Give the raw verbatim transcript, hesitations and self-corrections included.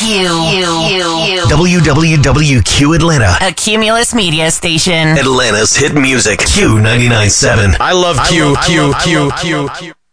Q. W W W Q Atlanta. A Cumulus media station. Atlanta's hit music. Q ninety-nine point seven. I love Q, Q, Q, Q, Q.